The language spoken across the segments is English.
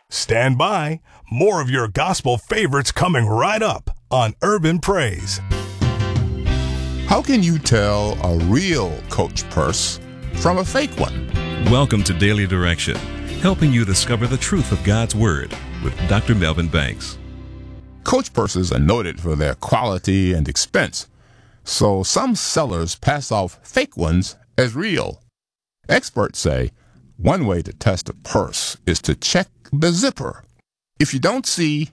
Stand by. More of your gospel favorites coming right up on Urban Praise. How can you tell a real Coach Purse from a fake one? Welcome to Daily Direction, helping you discover the truth of God's Word with Dr. Melvin Banks. Coach Purses are noted for their quality and expense, so some sellers pass off fake ones as real. Experts say one way to test a purse is to check the zipper. If you don't see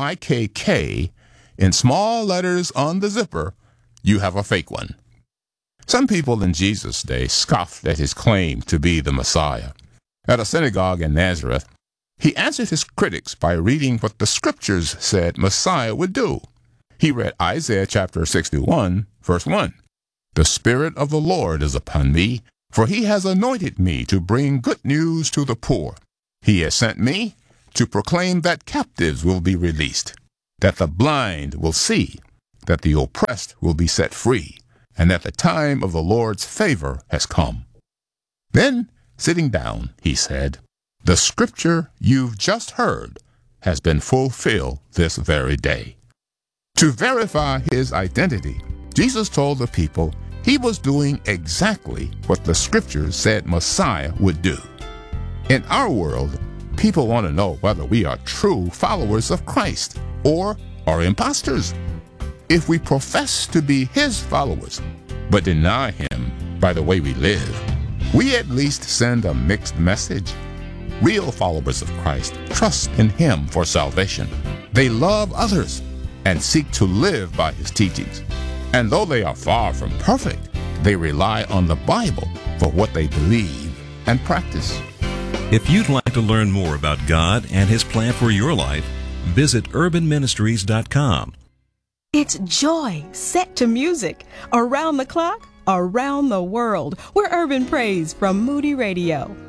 YKK in small letters on the zipper, you have a fake one. Some people in Jesus' day scoffed at his claim to be the Messiah. At a synagogue in Nazareth, he answered his critics by reading what the scriptures said Messiah would do. He read Isaiah chapter 61, verse 1. The Spirit of the Lord is upon me, for he has anointed me to bring good news to the poor. He has sent me to proclaim that captives will be released, that the blind will see, that the oppressed will be set free, and that the time of the Lord's favor has come. Then, sitting down, he said, the scripture you've just heard has been fulfilled this very day. To verify his identity, Jesus told the people he was doing exactly what the scriptures said Messiah would do. In our world, people want to know whether we are true followers of Christ or are imposters. If we profess to be his followers, but deny him by the way we live, we at least send a mixed message. Real followers of Christ trust in him for salvation. They love others and seek to live by his teachings. And though they are far from perfect, they rely on the Bible for what they believe and practice. If you'd like to learn more about God and his plan for your life, visit urbanministries.com. It's joy set to music. Around the clock, around the world. We're Urban Praise from Moody Radio.